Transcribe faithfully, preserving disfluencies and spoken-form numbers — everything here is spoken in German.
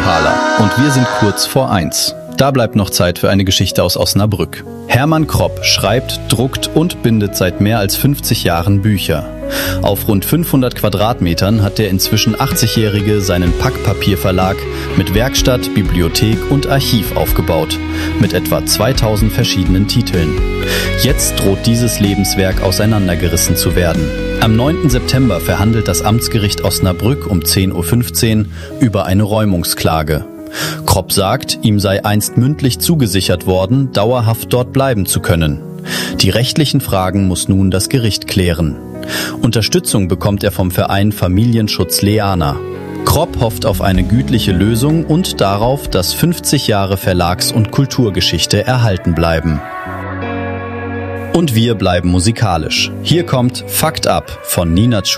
Taler und wir sind kurz vor eins. Da bleibt noch Zeit für eine Geschichte aus Osnabrück. Hermann Kropp schreibt, druckt und bindet seit mehr als fünfzig Jahren Bücher. Auf rund fünfhundert Quadratmetern hat der inzwischen achtzigjährige seinen Packpapierverlag mit Werkstatt, Bibliothek und Archiv aufgebaut, mit etwa zweitausend verschiedenen Titeln. Jetzt droht dieses Lebenswerk auseinandergerissen zu werden. Am neunten September verhandelt das Amtsgericht Osnabrück um zehn Uhr fünfzehn über eine Räumungsklage. Kropp sagt, ihm sei einst mündlich zugesichert worden, dauerhaft dort bleiben zu können. Die rechtlichen Fragen muss nun das Gericht klären. Unterstützung bekommt er vom Verein Familienschutz Leana. Kropp hofft auf eine gütliche Lösung und darauf, dass fünfzig Jahre Verlags- und Kulturgeschichte erhalten bleiben. Und wir bleiben musikalisch. Hier kommt Fucked Up von Nina Chu